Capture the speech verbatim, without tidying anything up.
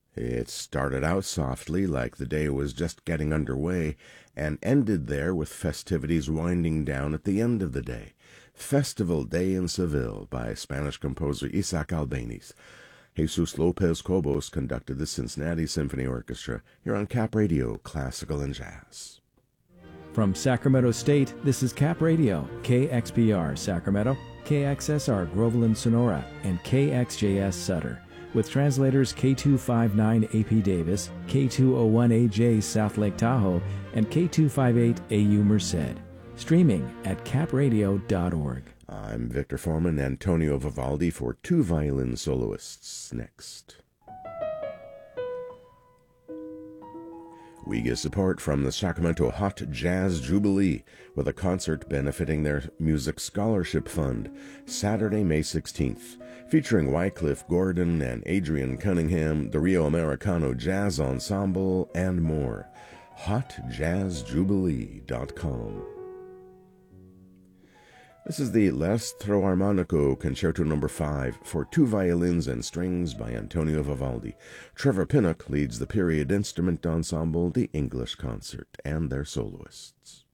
It started out softly, like the day was just getting underway, and ended there with festivities winding down at the end of the day. Festival Day in Seville by Spanish composer Isaac Albéniz. Jesus Lopez Cobos conducted the Cincinnati Symphony Orchestra here on Cap Radio, Classical and Jazz. From Sacramento State, this is Cap Radio, K X P R Sacramento, K X S R Groveland Sonora, and K X J S Sutter, with translators K two fifty-nine A P Davis, K two oh one A J South Lake Tahoe, and K two fifty-eight A U Merced. Streaming at cap radio dot org. I'm Victor Foreman, Antonio Vivaldi for two violin soloists next. We get support from the Sacramento Hot Jazz Jubilee with a concert benefiting their Music Scholarship Fund, Saturday, May sixteenth, featuring Wycliffe Gordon and Adrian Cunningham, the Rio Americano Jazz Ensemble, and more. hot jazz jubilee dot com. This is the L'Astro Armonico Concerto number five for two violins and strings by Antonio Vivaldi. Trevor Pinnock leads the period instrument ensemble, the English Concert, and their soloists.